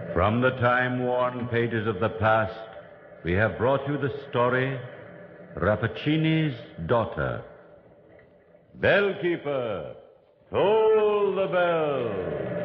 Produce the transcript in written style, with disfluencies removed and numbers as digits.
From the time-worn pages of the past, we have brought you the story, Rappaccini's Daughter. Bellkeeper, toll the bell.